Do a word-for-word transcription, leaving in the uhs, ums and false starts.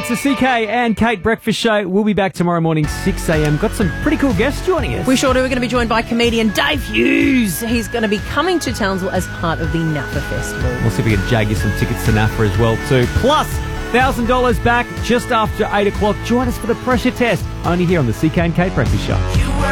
It's the C K and Kate Breakfast Show. We'll be back tomorrow morning, six a.m. Got some pretty cool guests joining us. We sure do. We're going to be joined by comedian Dave Hughes. He's going to be coming to Townsville as part of the Napa Festival. We'll see if we can jag you some tickets to Napa as well, too. Plus, one thousand dollars back just after eight o'clock. Join us for the pressure test. Only here on the C K and Kate Breakfast Show.